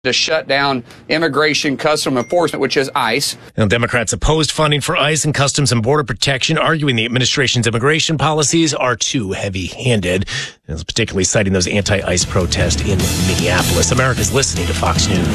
to shut down Immigration Customs Enforcement, which is ICE. Now, Democrats opposed funding for ICE and Customs and Border Protection, arguing the administration's immigration policies are too heavy-handed, particularly citing those anti-ICE protests in Minneapolis. America's listening to Fox News.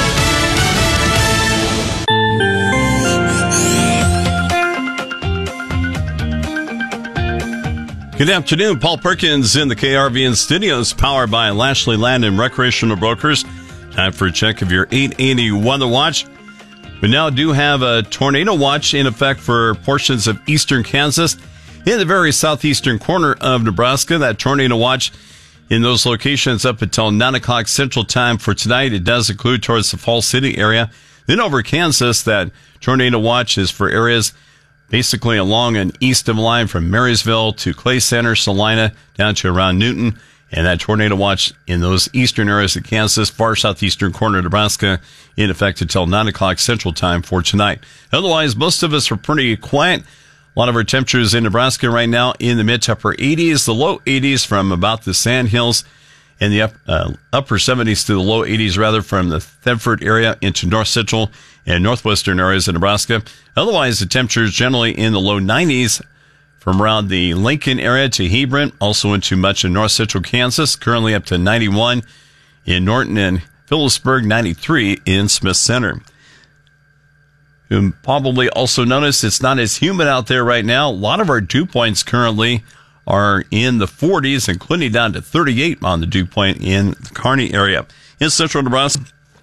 Good afternoon. Paul Perkins in the KRVN studios, powered by Lashley Land and Recreational Brokers. Time for a check of your 880 Weather Watch. We now do have a tornado watch in effect for portions of eastern Kansas. In the very southeastern corner of Nebraska, that tornado watch in those locations up until 9 o'clock Central Time for tonight. It does include towards the Falls City area. Then over Kansas, that tornado watch is for areas basically along an east of line from Marysville to Clay Center, Salina, down to around Newton. And that tornado watch in those eastern areas of Kansas, far southeastern corner of Nebraska, in effect until 9 o'clock Central Time for tonight. Otherwise, most of us are pretty quiet. A lot of our temperatures in Nebraska right now in the mid to upper 80s, the low 80s from about the Sandhills, and the upper 70s to the low 80s, rather, from the Thedford area into north central and northwestern areas of Nebraska. Otherwise, the temperatures generally in the low 90s from around the Lincoln area to Hebron, also into much of north central Kansas, currently up to 91 in Norton and Phillipsburg, 93 in Smith Center. You probably also notice it's not as humid out there right now. A lot of our dew points currently are in the 40s, including down to 38 on the dew point in the Kearney area. In central Nebraska,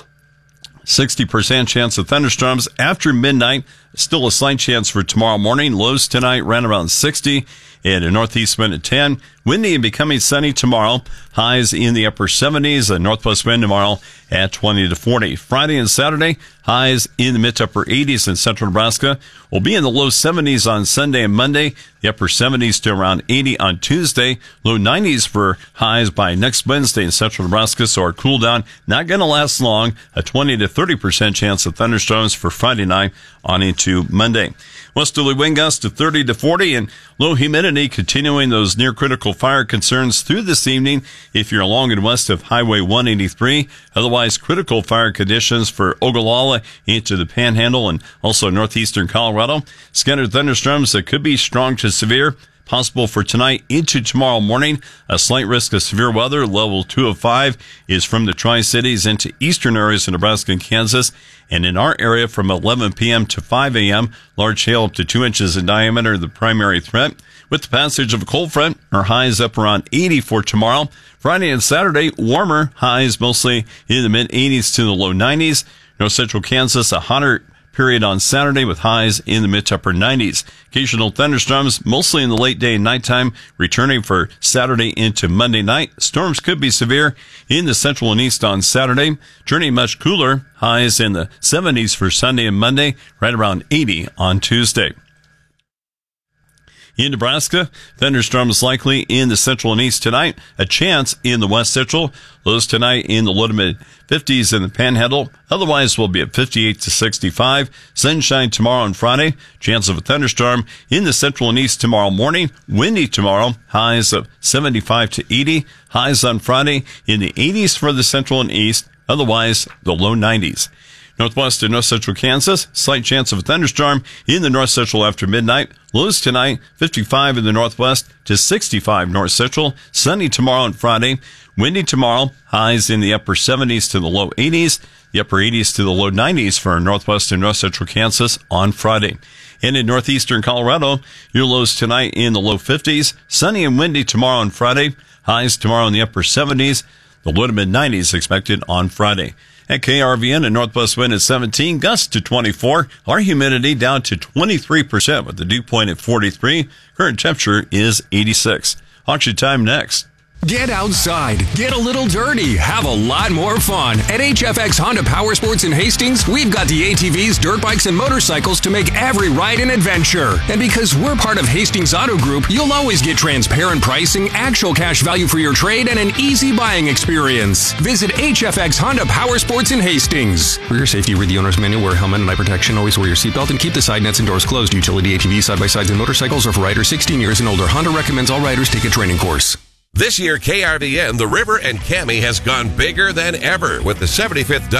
60% chance of thunderstorms after midnight. Still a slight chance for tomorrow morning. Lows tonight ran around 60 and a northeast wind at 10. Windy and becoming sunny tomorrow. Highs in the upper 70s. A northwest wind tomorrow at 20 to 40. Friday and Saturday, highs in the mid to upper 80s in central Nebraska. Will be in the low 70s on Sunday and Monday. The upper 70s to around 80 on Tuesday. Low 90s for highs by next Wednesday in central Nebraska. So our cool down not going to last long. A 20 to 30% chance of thunderstorms for Friday night on into Monday. Westerly wind gusts to 30 to 40 and low humidity continuing those near critical fire concerns through this evening if you're along and west of Highway 183. Otherwise, critical fire conditions for Ogallala into the Panhandle and also northeastern Colorado. Scattered thunderstorms that could be strong to severe. Possible for tonight into tomorrow morning. A slight risk of severe weather. Level 2 of 5 is from the Tri-Cities into eastern areas of Nebraska and Kansas. And in our area from 11 p.m. to 5 a.m., large hail up to 2 inches in diameter, the primary threat. With the passage of a cold front, our highs up around 80 for tomorrow. Friday and Saturday, warmer. Highs mostly in the mid-80s to the low 90s. North central Kansas, a hotter period on Saturday with highs in the mid to upper 90s. Occasional thunderstorms, mostly in the late day and nighttime, returning for Saturday into Monday night. Storms could be severe in the central and east on Saturday. Turning much cooler, highs in the 70s for Sunday and Monday, right around 80 on Tuesday. In Nebraska, thunderstorms likely in the central and east tonight. A chance in the west central. Lows tonight in the low to mid 50s in the Panhandle. Otherwise, we'll be at 58 to 65. Sunshine tomorrow and Friday. Chance of a thunderstorm in the central and east tomorrow morning. Windy tomorrow. Highs of 75 to 80. Highs on Friday in the 80s for the central and east. Otherwise, the low 90s. Northwest and north central Kansas, slight chance of a thunderstorm in the north central after midnight. Lows tonight, 55 in the northwest to 65 north central. Sunny tomorrow and Friday. Windy tomorrow, highs in the upper 70s to the low 80s. The upper 80s to the low 90s for northwest and north central Kansas on Friday. And in northeastern Colorado, your lows tonight in the low 50s. Sunny and windy tomorrow and Friday. Highs tomorrow in the upper 70s. The low to mid 90s expected on Friday. At KRVN, a northwest wind at 17, gusts to 24. Our humidity down to 23% with the dew point at 43. Current temperature is 86. Auction time next. Get outside, get a little dirty, have a lot more fun. At HFX Honda Power Sports in Hastings, we've got the ATVs, dirt bikes, and motorcycles to make every ride an adventure. And because we're part of Hastings Auto Group, you'll always get transparent pricing, actual cash value for your trade, and an easy buying experience. Visit HFX Honda Power Sports in Hastings. For your safety, read the owner's manual, wear helmet and eye protection, always wear your seatbelt, and keep the side nets and doors closed. Utility ATVs, side-by-sides, and motorcycles are for riders 16 years and older. Honda recommends all riders take a training course. This year, KRVN, The River and Cammie has gone bigger than ever with the 75th